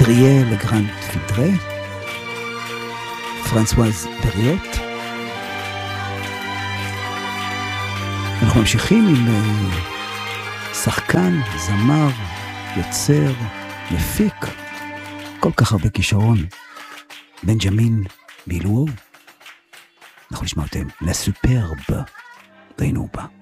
אדריה לגרנד פידרה, פרנסואז בריוט. אנחנו ממשיכים עם שחקן, זמר, יוצר, מפיק, כל כך הרבה כישרון, בנג'מין מילואו. אנחנו נשמע אותם לסופרב, ראינו בה.